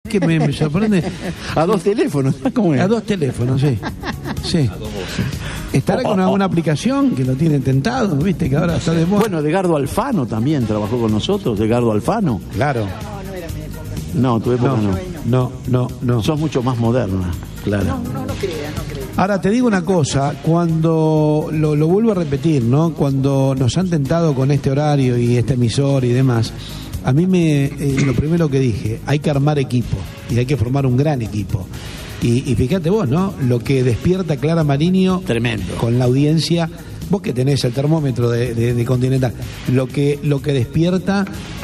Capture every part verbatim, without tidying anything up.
que me, me sorprende. A dos teléfonos, ¿cómo es? A dos teléfonos, sí. Sí. ¿Estará con alguna aplicación que lo tiene tentado? ¿Viste? Que ahora está de moda. Bueno, Edgardo Alfano también trabajó con nosotros, Edgardo Alfano. Claro. No, tu época no. No, no, no. Sos mucho más moderna, claro. No, no, no creas, no creas. Ahora te digo una cosa, cuando lo, lo vuelvo a repetir, ¿no? Cuando nos han tentado con este horario y este emisor y demás, a mí me eh, lo primero que dije, hay que armar equipo y hay que formar un gran equipo. Y, y fíjate vos, ¿no? Lo que despierta Clara Mariño tremendo con la audiencia, vos que tenés el termómetro de, de, de Continental, lo que lo que despierta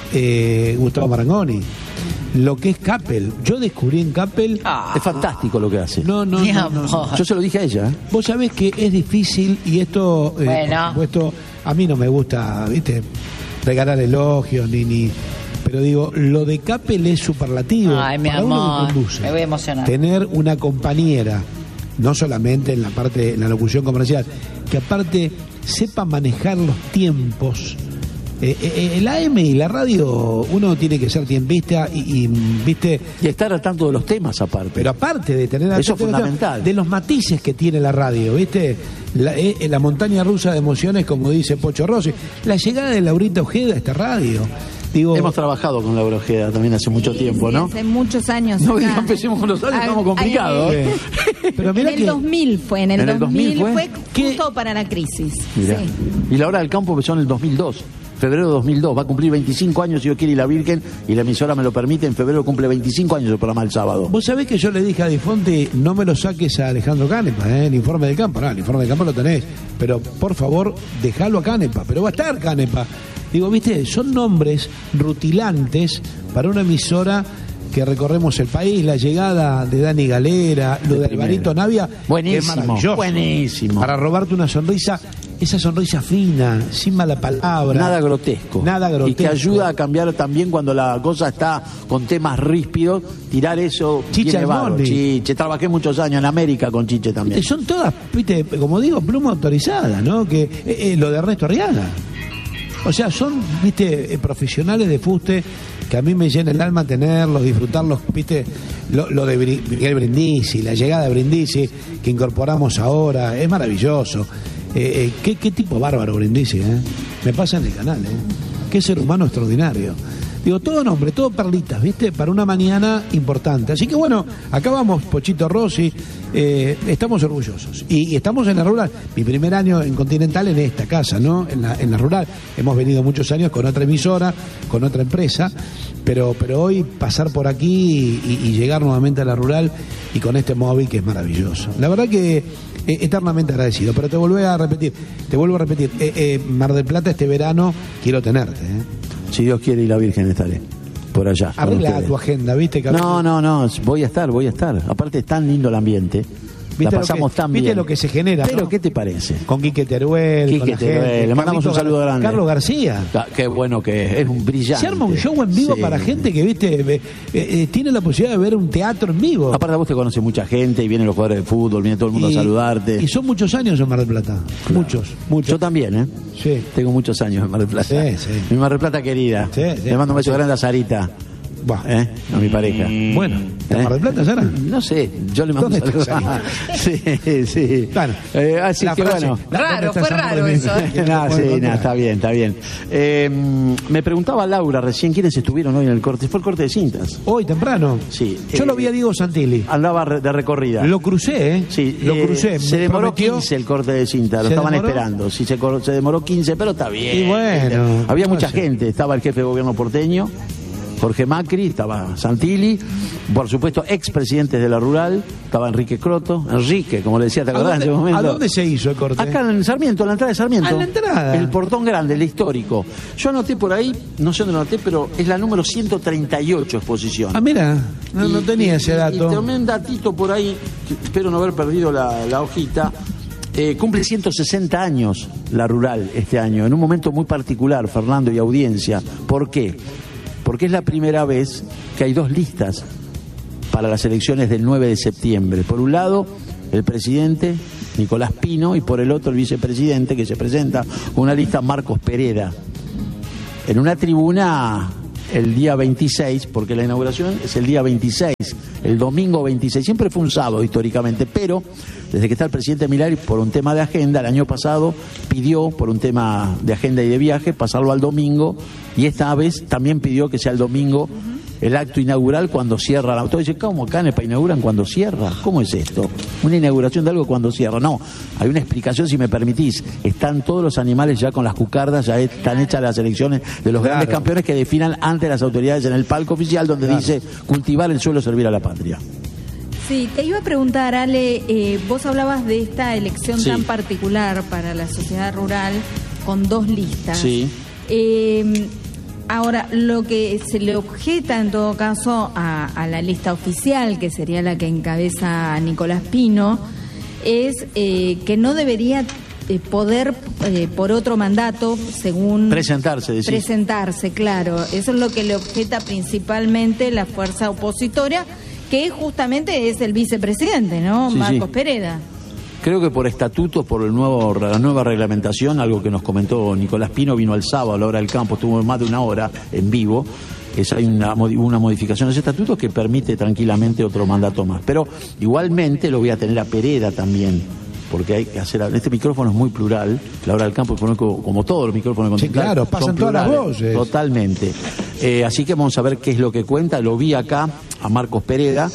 eh, Gustavo Marangoni. Lo que es Capel, yo descubrí en Capel... Ah, es fantástico lo que hace. No, no, no, no, no. Yo se lo dije a ella. ¿eh? Vos sabés que es difícil y esto, eh, Bueno. por supuesto, a mí no me gusta, ¿viste? Regalar elogios, ni... ni pero digo, lo de Capel es superlativo. Ay, mi Para uno que amor, conduce, me voy a emocionar. tener una compañera, no solamente en la parte, en la locución comercial, que aparte sepa manejar los tiempos. Eh, eh, el A M y la radio, uno tiene que ser tiempista y, y viste y estar al tanto de los temas aparte. Pero aparte de tener eso es fundamental, de los matices que tiene la radio, viste, la, eh, la montaña rusa de emociones, como dice Pocho Rossi, la llegada de Laurita Ojeda a esta radio. Digo, hemos trabajado con Laura Ojeda también hace mucho sí, tiempo, sí, ¿no? Hace muchos años. No, acá. empecemos con los años, estamos complicados. eh, pero mirá en el que, dos mil fue, en el, ¿En el dos mil, dos mil fue, fue? justo para la crisis. Mirá. Sí. Y la hora del campo empezó en el dos mil dos. Febrero de dos mil dos, va a cumplir veinticinco años, si yo quiero, y la Virgen, y la emisora me lo permite, en febrero cumple veinticinco años el programa el sábado. Vos sabés que yo le dije a Di Fonte, no me lo saques a Alejandro Canepa, ¿eh? El informe del campo, no, el informe del campo lo tenés, pero por favor, dejalo a Canepa, pero va a estar Canepa. Digo, viste, son nombres rutilantes para una emisora que recorremos el país, la llegada de Dani Galera, lo de Alvarito Navia, buenísimo, es maravilloso. Buenísimo. Para robarte una sonrisa, esa sonrisa fina, sin mala palabra. Nada grotesco. Nada grotesco. Y que ayuda a cambiar también cuando la cosa está con temas ríspidos, tirar eso. Chicha viene bárbaro. Mondi. Chiche, trabajé muchos años en América con Chiche también. Son todas, viste, como digo, pluma autorizada, ¿no? Que eh, eh, lo de Ernesto Arriaga. O sea, son, viste, eh, profesionales de fuste que a mí me llena el alma tenerlos, disfrutarlos, viste, lo, lo de Bri- Miguel Brindisi, la llegada de Brindisi que incorporamos ahora, es maravilloso. Eh, eh, qué, qué tipo bárbaro Brindisi, ¿eh? Me pasa en el canal, ¿eh? Qué ser humano extraordinario. Digo, todo nombre, todo perlitas, ¿viste? Para una mañana importante. Así que bueno, acá vamos, Pochito Rossi, eh, estamos orgullosos. Y, y estamos en la rural. Mi primer año en Continental en esta casa, ¿no? En la, en la rural. Hemos venido muchos años con otra emisora, con otra empresa, pero, pero hoy pasar por aquí y, y llegar nuevamente a la rural y con este móvil que es maravilloso. La verdad que eh, eternamente agradecido. Pero te vuelvo a repetir, te vuelvo a repetir, eh, eh, Mar del Plata este verano quiero tenerte, ¿eh? Si Dios quiere y la Virgen estaré por allá. Arregla tu agenda, ¿viste? Cabrón? No, no, no, voy a estar, voy a estar. Aparte es tan lindo el ambiente. La pasamos que, tan ¿viste bien. lo que se genera? Pero, ¿no? ¿qué te parece? Con Quique Teruel, Quique con la Teruel, gente. le mandamos Carlito un saludo Gar- grande. Carlos García. Ah, qué bueno que es, es un brillante. Se arma un show en vivo Sí. para gente que, viste, eh, eh, tiene la posibilidad de ver un teatro en vivo. Aparte vos te conoces mucha gente y vienen los jugadores de fútbol, viene todo el mundo y, a saludarte. Y son muchos años en Mar del Plata. Claro. Muchos, muchos. Yo también, ¿eh? Sí. Tengo muchos años en Mar del Plata. Sí, sí. Mi Mar del Plata querida. Sí, sí. Le mando un beso grande a Sarita. Buah. ¿Eh? A mi pareja. Bueno, ¿en ¿Eh? Mar del Plata, Sara? No sé, yo le mando ¿Dónde un está saludo. Sí, sí. Bueno, Eh, así la que frase, bueno. ¿dónde Raro, está fue San raro Remigio? eso, ¿eh? Que no Nah, puedo sí, encontrar. nah, está bien, está bien. Eh, me preguntaba Laura recién quiénes estuvieron hoy en el corte. Fue el corte de cintas. Hoy, temprano. Sí. Yo Eh, lo vi a Diego Santilli. Andaba re- de recorrida. Lo crucé, ¿eh? Sí, lo eh, crucé. Se Me demoró prometió- quince el corte de cinta, lo ¿Se estaban demoró? esperando. Sí, se, cor- se demoró quince, pero está bien. Y bueno, había no mucha sé. gente, estaba el jefe de gobierno porteño, Jorge Macri, estaba Santilli, por supuesto, expresidentes de la Rural, estaba Enrique Croto, Enrique, como le decía, ¿te ¿A acordás en ese dónde, momento? ¿A dónde se hizo el corte? Acá en Sarmiento, en la entrada de Sarmiento. Ah, en la entrada. El portón grande, el histórico. Yo anoté por ahí, no sé dónde lo anoté, pero es la número ciento treinta y ocho exposición. Ah, mira, no, no Y- tenía y- ese y- dato. Y tomé un datito por ahí, que espero no haber perdido la, la hojita. Eh, cumple ciento sesenta años la Rural este año, en un momento muy particular, Fernando y audiencia. ¿Por qué? Porque es la primera vez que hay dos listas para las elecciones del nueve de septiembre. Por un lado, el presidente Nicolás Pino y por el otro el vicepresidente que se presenta con una lista Marcos Pereda. En una tribuna el día veintiséis, porque la inauguración es el día veintiséis, el domingo veintiséis, siempre fue un sábado históricamente, pero desde que está el presidente Milei, por un tema de agenda, el año pasado pidió, por un tema de agenda y de viaje, pasarlo al domingo, y esta vez también pidió que sea el domingo el acto inaugural cuando cierra la... Todo dice, ¿cómo Canepa inauguran cuando cierra? ¿Cómo es esto? Una inauguración de algo cuando cierra. No, hay una explicación, si me permitís. Están todos los animales ya con las cucardas, ya están hechas las elecciones de los Claro. grandes campeones que definan ante las autoridades en el palco oficial, donde Claro. dice cultivar el suelo, servir a la patria. Sí, te iba a preguntar, Ale, eh, vos hablabas de esta elección Sí. tan particular para la sociedad rural con dos listas. Sí. Eh, ahora, lo que se le objeta en todo caso a, a la lista oficial, que sería la que encabeza Nicolás Pino, es eh, que no debería eh, poder eh, por otro mandato, según... Presentarse, decís. Presentarse, claro. Eso es lo que le objeta principalmente la fuerza opositora, que justamente es el vicepresidente, ¿no? Sí, Marcos sí. Pereda. Creo que por estatutos, por el nuevo, la nueva reglamentación, algo que nos comentó Nicolás Pino, vino el sábado a la hora del campo, estuvo más de una hora en vivo, es, hay una, una modificación de ese estatuto que permite tranquilamente otro mandato más. Pero igualmente lo voy a tener a Pereda también, porque hay que hacer... Este micrófono es muy plural, la hora del campo, como todos los micrófonos Sí, claro, son pasan todas las plurales, voces. Totalmente. Eh, así que vamos a ver qué es lo que cuenta. Lo vi acá a Marcos Pereda.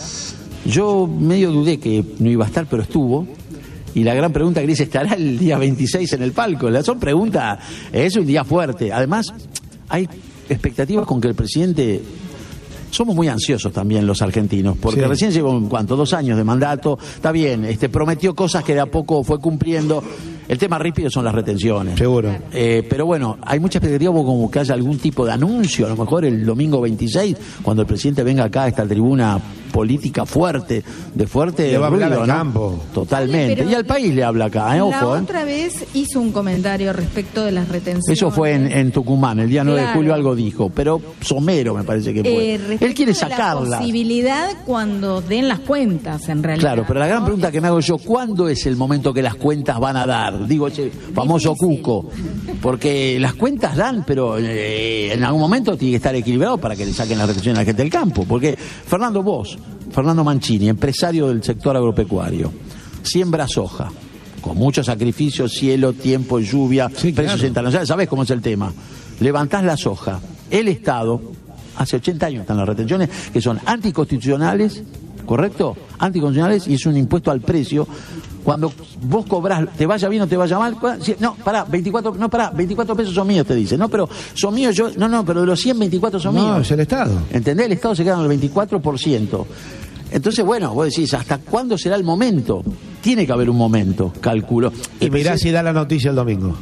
Yo medio dudé que no iba a estar, pero estuvo. Y la gran pregunta que dice, ¿estará el día veintiséis en el palco? La son preguntas, es un día fuerte. Además, hay expectativas con que el presidente... Somos muy ansiosos también los argentinos, porque Sí. recién llevó, ¿en cuánto? Dos años de mandato. Está bien, este prometió cosas que de a poco fue cumpliendo. El tema rípido son las retenciones. Seguro. Eh, pero bueno, hay mucha expectativa como que haya algún tipo de anuncio, a lo mejor el domingo veintiséis, cuando el presidente venga acá a esta tribuna política fuerte, de fuerte Le va a hablar ruido, al ¿no? Campo. Sí, Totalmente. pero Y al país le habla acá, ¿eh? La Ojo, ¿eh? otra vez hizo un comentario respecto de las retenciones. Eso fue en, en Tucumán, el día nueve de Claro. julio algo dijo, pero somero me parece que fue. Eh, respecto Él quiere de la sacarla. posibilidad cuando den las cuentas, en realidad. Claro, pero la gran ¿no? pregunta que me hago yo, ¿cuándo es el momento que las cuentas van a dar? Digo, ese famoso Difícil. cuco. Porque las cuentas dan, pero eh, en algún momento tiene que estar equilibrado para que le saquen la retención a la gente del campo. Porque Fernando vos, Fernando Mancini, empresario del sector agropecuario, siembra soja, con mucho sacrificio, cielo, tiempo, lluvia, Sí, precios claro. internacionales, sabés cómo es el tema. Levantás la soja, el Estado, hace ochenta años están las retenciones, que son anticonstitucionales, ¿correcto? Anticonstitucionales, y es un impuesto al precio. Cuando vos cobrás, te vaya bien o te vaya mal, si- no, pará, veinticuatro, no, pará, veinticuatro pesos son míos, te dice. No, pero son míos yo, no, no, pero de los cien, veinticuatro son No, míos. es el Estado. ¿Entendés? El Estado se queda con el veinticuatro por ciento. Entonces, bueno, vos decís, ¿hasta cuándo será el momento? Tiene que haber un momento, calculo. Y El mirá presidente- si da la noticia el domingo.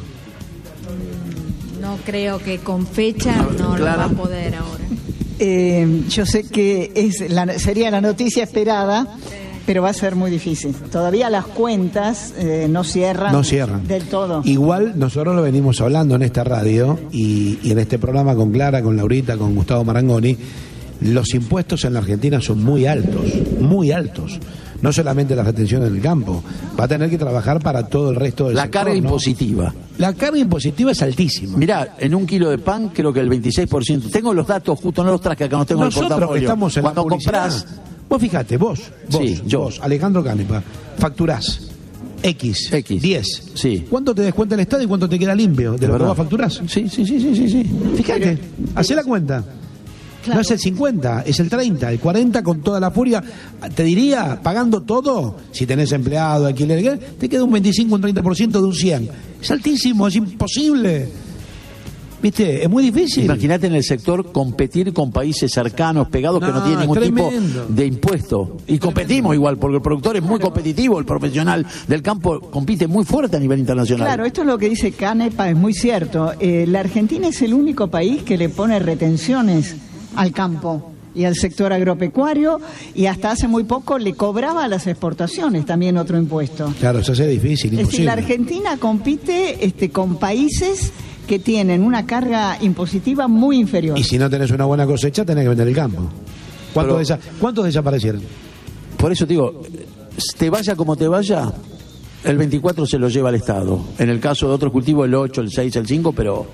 No creo que con fecha no lo Clara. va a poder ahora. Eh, yo sé que es la, sería la noticia esperada, pero va a ser muy difícil. Todavía las cuentas eh, no cierran, No cierran. del todo. Igual nosotros lo venimos hablando en esta radio y, y en este programa con Clara, con Laurita, con Gustavo Marangoni. Los impuestos en la Argentina son muy altos, muy altos. No solamente las retenciones del campo. Va a tener que trabajar para todo el resto del La sector, carga ¿no? impositiva. La carga impositiva es altísima. Mirá, en un kilo de pan creo que el veintiséis por ciento. Tengo los datos justo, no los traje acá, no tengo Nosotros el portafolio. que estamos en Cuando la publicidad, comprás, vos fijate, vos, vos, Sí, yo. vos, Alejandro Canepa, facturás X, X. diez. Sí. ¿Cuánto te descuenta el Estado y cuánto te queda limpio de lo que verdad. vos facturás? Sí, sí, sí, sí, sí, sí. Fíjate, hacé la cuenta. No es el cincuenta, es el treinta, el cuarenta con toda la furia. Te diría, pagando todo, si tenés empleado, alquiler, te queda un veinticinco, un treinta por ciento de un cien. Es altísimo, es imposible. ¿Viste? Es muy difícil. Imagínate en el sector competir con países cercanos, pegados, que no No, tienen ningún tremendo. tipo de impuesto. Y competimos igual, porque el productor es muy competitivo, el profesional del campo compite muy fuerte a nivel internacional. Claro, esto es lo que dice Canepa, es muy cierto. Eh, la Argentina es el único país que le pone retenciones al campo y al sector agropecuario, y hasta hace muy poco le cobraba a las exportaciones también otro impuesto. Claro, se hace difícil, Es decir, imposible. la Argentina compite este, con países que tienen una carga impositiva muy inferior. Y si no tenés una buena cosecha, tenés que vender el campo. ¿Cuántos, Pero- desa- ¿cuántos desaparecieron? Por eso te digo, te vaya como te vaya, el veinticuatro se lo lleva el Estado. En el caso de otros cultivos, el ocho, el seis, el cinco, pero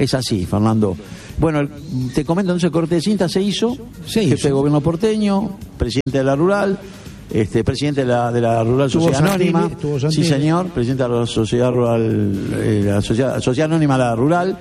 Es así, Fernando. Bueno, el- te comento entonces, el corte de cinta se hizo, Se jefe hizo. de gobierno porteño, presidente de la rural, este presidente de la, de la rural Estuvo sociedad Santini, anónima, estuvo sí Santini. señor, presidente de la sociedad rural, eh, la sociedad, sociedad anónima la rural,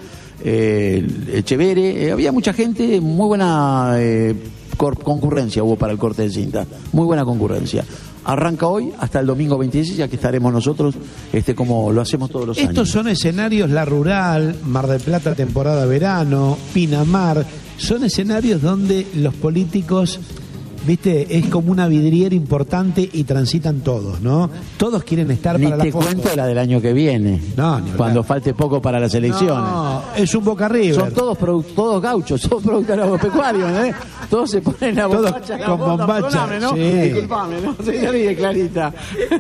eh, Echevere, eh, había mucha gente, muy buena eh, cor- concurrencia hubo para el corte de cinta, muy buena concurrencia. Arranca hoy hasta el domingo veintiséis, ya que estaremos nosotros, este como lo hacemos todos los Estos años. son escenarios La Rural, Mar del Plata temporada verano, Pinamar, son escenarios donde los políticos, viste, es como una vidriera importante y transitan todos, ¿no? Todos quieren estar Ni para la te foto. cuento la del año que viene, No, ni hablar. cuando falte poco para las elecciones. No, es un Boca River. Son todos produ- todos gauchos, todos productores agropecuarios, ¿eh? Todos se ponen a Todos bombacha. en la con bota, bombacha, perdóname, ¿no? sí. Disculpame, ¿no? Sí, ya vi, Clarita.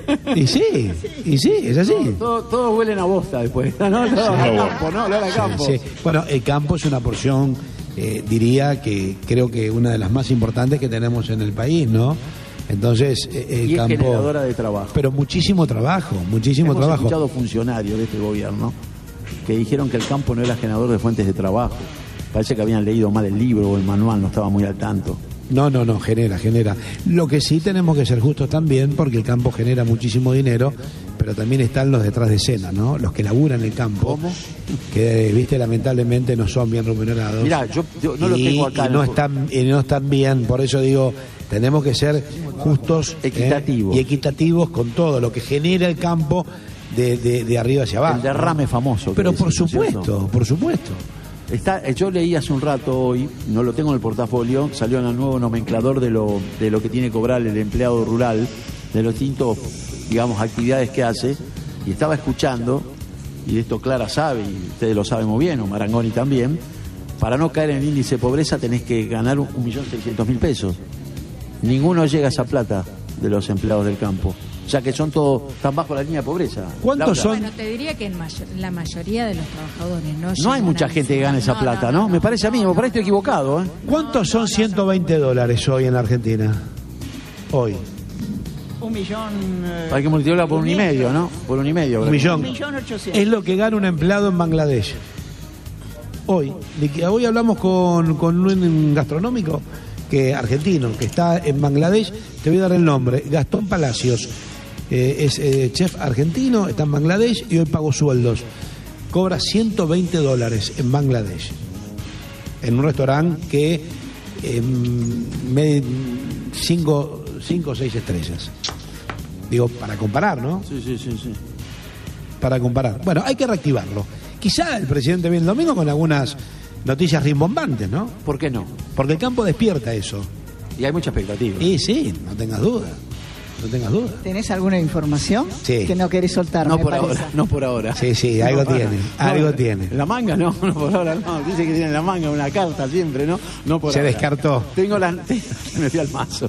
Y sí, y sí, es así. Todos, todos huelen a bosta después. No, no, no, a campo, no, olor a campo. Sí, sí. Bueno, el campo es una porción, eh, diría que creo que una de las más importantes que tenemos en el país, ¿no? Entonces, eh, el Y es campo. generadora de trabajo. Pero muchísimo trabajo, muchísimo Hemos trabajo. escuchado funcionarios de este gobierno que dijeron que el campo no era generador de fuentes de trabajo. Parece que habían leído mal el libro o el manual, no estaba muy al tanto. No, no, no, genera, genera. Lo que sí tenemos que ser justos también, porque el campo genera muchísimo dinero, pero también están los detrás de escena, ¿no? Los que laburan el campo, ¿Cómo? que, viste, lamentablemente no son bien remunerados. Mirá, yo- yo no lo Y- tengo acá, Y no, ¿no? están, y no están bien, por eso digo, tenemos que ser justos, ¿eh? Equitativos. Y equitativos con todo lo que genera el campo de, de- de arriba hacia abajo. El derrame famoso. que Pero por dicen, ¿no es supuesto, cierto? por supuesto. Está, eh, yo leí hace un rato hoy, no lo tengo en el portafolio, salió en el nuevo nomenclador de lo, de lo que tiene que cobrar el empleado rural, de los distintos, digamos, actividades que hace, y estaba escuchando, y de esto Clara sabe, y ustedes lo saben muy bien, o Marangoni también, para no caer en el índice de pobreza tenés que ganar un millón seiscientos mil pesos. Ninguno llega a esa plata de los empleados del campo, ya que son todos, están bajo la línea de pobreza. ¿Cuántos Laura. son? Bueno, te diría que en mayor- la mayoría de los trabajadores no No hay llegan mucha a gente que gane esa no, plata, no, ¿no? no, Me parece a mí, no, por ahí estoy equivocado, ¿eh? ¿Cuántos son ciento veinte dólares hoy en la Argentina? Hoy. Un millón. eh, Hay que multiplicarla por un y medio, ¿no? Por un y medio. Un millón. Un millón ochocientos. Es lo que gana un empleado en Bangladesh. Hoy. Liqui- Hoy hablamos con, con un gastronómico que argentino que está en Bangladesh. Te voy a dar el nombre. Gastón Palacios. Eh, es eh, chef argentino, está en Bangladesh y hoy pagó sueldos. Cobra ciento veinte dólares en Bangladesh. En un restaurante que eh, me cinco, cinco o seis estrellas. Digo, para comparar, ¿no? Sí, sí, sí, sí. Para comparar. Bueno, hay que reactivarlo. Quizá el presidente viene el domingo con algunas noticias rimbombantes, ¿no? ¿Por qué no? Porque el campo despierta eso. Y hay mucha expectativa. Y sí, no tengas duda. No tengas duda. ¿Tenés alguna información Sí. que no querés soltar? No me por parece? ahora, no por ahora. Sí, sí, algo No, tiene, no, algo no, tiene. La manga no, no por ahora no. Dice que tiene en la manga una carta siempre, ¿no? No por Se ahora. descartó. Tengo las me fui al mazo.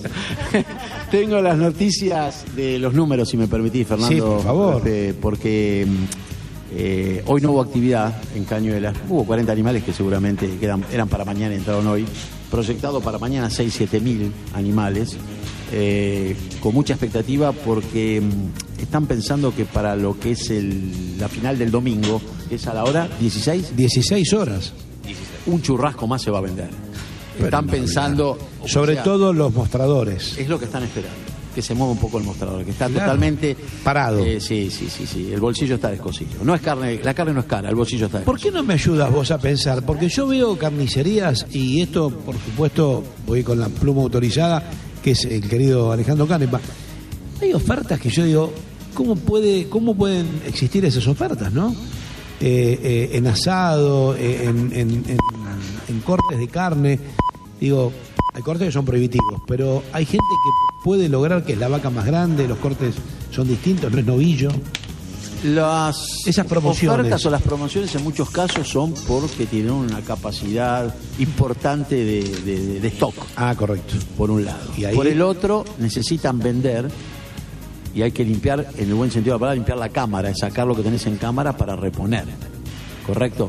Tengo las noticias de los números, si me permitís, Fernando. Sí, por favor. Este, porque mm, eh, hoy no hubo actividad en Caño de las. Hubo cuarenta animales que seguramente quedan, eran para mañana, entraron hoy. Proyectado para mañana seis, siete mil animales. Eh, con mucha expectativa porque mm, están pensando que para lo que es el, la final del domingo, que es a la hora dieciséis, dieciséis horas. un churrasco más se va a vender. Pero Están no, pensando... o Sobre sea, todo los mostradores. es lo que están esperando, que se mueva un poco el mostrador, que está Claro. totalmente... Parado. eh, sí, sí, sí, sí, el bolsillo está descosido. No es carne, la carne no es cara, el bolsillo está ¿Por descosido. qué no me ayudas vos a pensar? Porque yo veo carnicerías y esto, por supuesto, voy con la pluma autorizada, que es el querido Alejandro Canepa. Hay ofertas que yo digo, ¿cómo puede, cómo pueden existir esas ofertas, no? Eh, eh, en asado, eh, en, en- en- en cortes de carne. Digo, hay cortes que son prohibitivos, pero hay gente que puede lograr que es la vaca más grande, los cortes son distintos, no es novillo. Las Esas promociones. ofertas o las promociones en muchos casos son porque tienen una capacidad importante de, de- de stock, Ah, correcto. por un lado. Y ahí- Por el otro, necesitan vender y hay que limpiar, en el buen sentido de la palabra, limpiar la cámara, es sacar lo que tenés en cámara para reponer. ¿Correcto?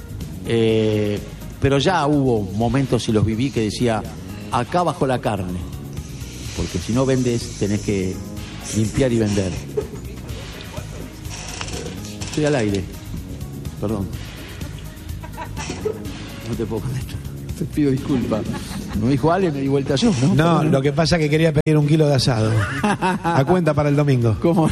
Eh, pero ya hubo momentos, y los viví, que decía, acá bajo la carne, porque si no vendes tenés que limpiar y vender. Estoy al aire, perdón. no te puedo contestar. Te pido disculpas. Me dijo Ale, me di vuelta yo, ¿no? No, Pero lo que pasa es que quería pedir un kilo de asado. A cuenta para el domingo. ¿Cómo?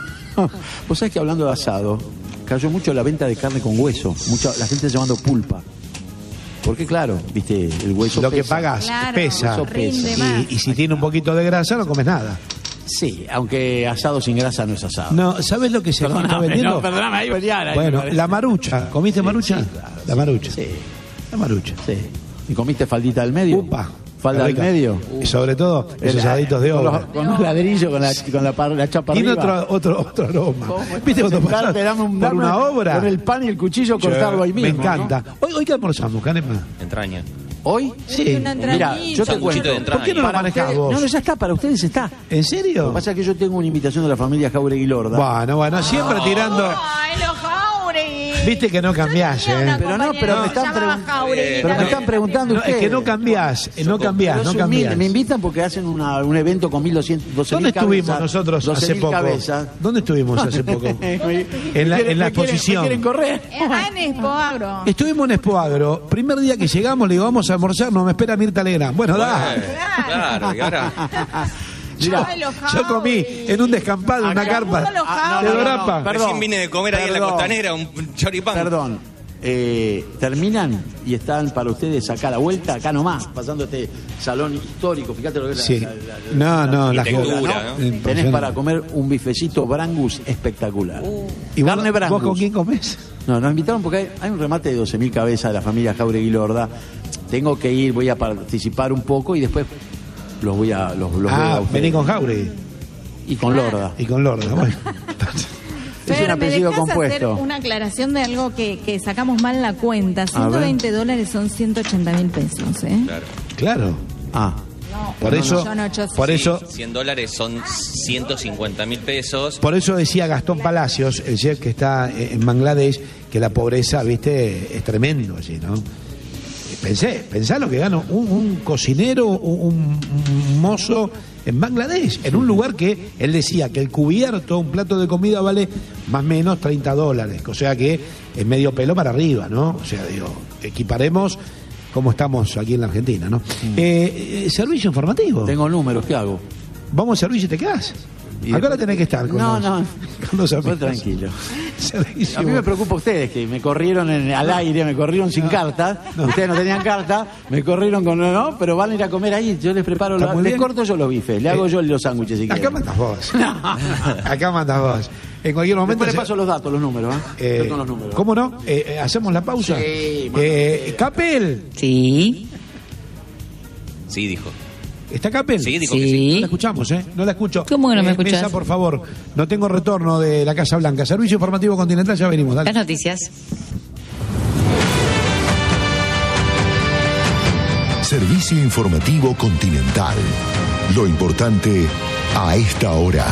Vos sabés que hablando de asado, cayó mucho la venta de carne con hueso. Mucha, la gente llamando pulpa. Porque claro, viste, el hueso Lo que pesa. pagás Claro, pesa. Eso pesa. rinde más. Y, y si tiene un poquito de grasa, no comes nada. Sí, aunque asado sin grasa no es asado. No, ¿sabes lo que se está Perdóname, vendiendo? no, perdóname, ahí pelear, ahí Bueno, me parece. la marucha. ¿Comiste marucha? sí, claro, la marucha. Sí, La marucha. sí. ¿Y comiste faldita del medio? Upa. ¿Falda del rica. medio? Y sobre todo, esos El- asaditos de con obra. los- Con un ladrillo, con la, con la, par- la chapa Tiene arriba. otro, otro, otro aroma. ¿Cómo? ¿Viste cuando Sentarte, pasás dame un- por dame una un- obra? Con el pan y el cuchillo cortarlo ahí Me mismo. encanta. ¿no? Hoy, hoy ¿qué almorzamos, Canepa? Entraña. ¿Hoy, Sí. Una mira, entrañita. yo te Sanguchito cuento. de entraña. ¿Por qué no lo Para manejás ustedes- vos? No, no, ya está, para ustedes está. ¿En Lo serio? que pasa es que yo tengo una invitación de la familia Jauregui Lorda. Bueno, bueno, siempre tirando. Ay, los Jauregui. Viste que no cambiás, Yo tenía ¿eh? una Pero no, compañera pero que me se están llamaba pregun- Jauregui Eh, Pero me también. están preguntando No, es ustedes. que no cambiás, eh, no cambiás, Pero no es humilde. cambiás. Me invitan porque hacen una- un evento con mil doscientos, doce ¿Dónde mil estuvimos cabezas, nosotros doce hace mil poco? cabezas. ¿Dónde estuvimos hace poco? Me- En la- me en la quieren- me quieren- exposición. Me quieren correr. Eh, ah, en Expoagro. Estuvimos en Expoagro. Primer día que llegamos, le digo, vamos a almorzar, no me espera Mirta Legrand. Bueno, da. Eh, Claro, y ahora. Yo, Ay, los yo comí en un descampado, en una Acá- carpa Todos los Ah, de no, no, no, Dorapa. perdón. Recién vine de comer ahí en la Perdón. costanera un choripán. Perdón. Eh, terminan y están para ustedes acá a la vuelta, acá nomás, pasando este salón histórico. Fíjate lo que es la- Sí. la- la- No, no, la arquitectura, geografía, ¿no? ¿no? Tenés Impresionante. para comer un bifecito Brangus espectacular. ¿Y vos, Carne vos Brangus. con quién comés? No, nos invitaron porque hay, hay un remate de doce mil cabezas de la familia Jauregui Lorda. Tengo que ir, voy a participar un poco y después los voy a los, los veo a Ah, ustedes. vení con Jauregui Y con Lorda. y con Lorda. Bueno, entonces, Es Fer, un apellido ¿me dejás compuesto. hacer una aclaración de algo que, que sacamos mal la cuenta? ciento veinte dólares son ciento ochenta mil pesos, ¿eh? Claro. claro. Ah, No, Por no, eso, son ochocientos. por eso, Sí, cien dólares son ciento cincuenta mil pesos. por eso decía Gastón Palacios, el chef que está en Bangladesh, que la pobreza, viste, es tremendo allí, ¿no? Pensé, pensá lo que gana un, un cocinero, un, un mozo en Bangladesh, en un lugar que él decía que el cubierto, un plato de comida vale más o menos treinta dólares, o sea que es medio pelo para arriba, ¿no? O sea, digo, equiparemos como estamos aquí en la Argentina, ¿no? Eh, eh, servicio informativo. tengo números, ¿qué hago? Vamos al servicio y te quedás. Y Acá después- tenés que estar con No, los, no. con los Vos amigos. tranquilo. Servicio. A mí me preocupa ustedes, que me corrieron en- al aire, me corrieron sin carta. Ustedes no tenían carta, me corrieron con... No, pero van a ir a comer ahí. Yo les preparo, Está los, muy les bien. corto yo los bifes, le hago Eh, yo los sándwiches si Acá quieren. mandas vos. Acá mandas vos. En cualquier momento. Después les se- paso los datos, los números. ¿eh? eh, Yo con los números. ¿Cómo no? Eh, eh, ¿Hacemos la pausa? Sí, eh, Capel. Sí, Sí, dijo. ¿Está Capel? Sí, dijo que sí. No sí. la escuchamos, ¿eh? No la escucho. ¿Cómo que no me Eh, escuchás? Mesa, por favor. No tengo retorno de la Casa Blanca. Servicio Informativo Continental, ya venimos. Dale. Las noticias. Servicio Informativo Continental. Lo importante a esta hora.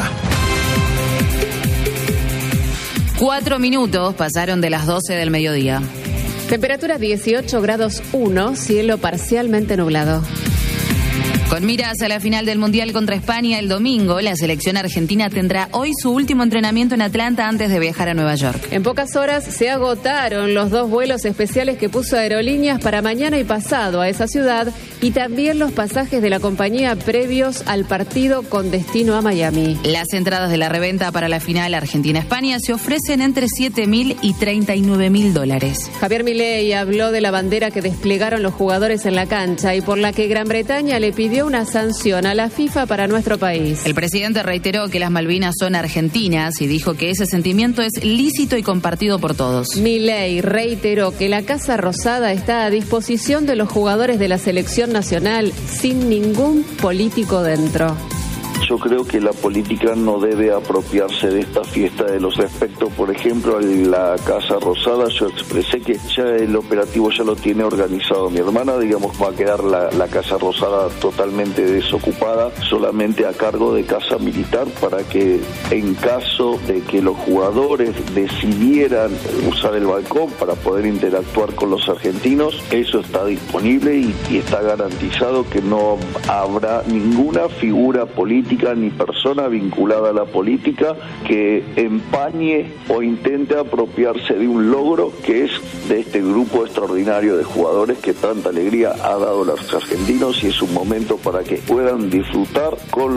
Cuatro minutos pasaron de las doce del mediodía. Temperatura dieciocho grados uno, cielo parcialmente nublado. Con miras a la final del Mundial contra España el domingo, la selección argentina tendrá hoy su último entrenamiento en Atlanta antes de viajar a Nueva York. En pocas horas se agotaron los dos vuelos especiales que puso Aerolíneas para mañana y pasado a esa ciudad y también los pasajes de la compañía previos al partido con destino a Miami. Las entradas de la reventa para la final Argentina-España se ofrecen entre siete mil y treinta y nueve mil dólares. Javier Milei habló de la bandera que desplegaron los jugadores en la cancha y por la que Gran Bretaña le pidió una sanción a la FIFA para nuestro país. El presidente reiteró que las Malvinas son argentinas y dijo que ese sentimiento es lícito y compartido por todos. Milei reiteró que la Casa Rosada está a disposición de los jugadores de la selección nacional sin ningún político dentro. Yo creo que la política no debe apropiarse de esta fiesta de los respecto, por ejemplo, a la Casa Rosada. Yo expresé que ya el operativo ya lo tiene organizado mi hermana, digamos, va a quedar la, la Casa Rosada totalmente desocupada, solamente a cargo de Casa Militar, para que en caso de que los jugadores decidieran usar el balcón para poder interactuar con los argentinos, eso está disponible y, y está garantizado que no habrá ninguna figura política política ni persona vinculada a la política que empañe o intente apropiarse de un logro que es de este grupo extraordinario de jugadores que tanta alegría ha dado a los argentinos, y es un momento para que puedan disfrutar con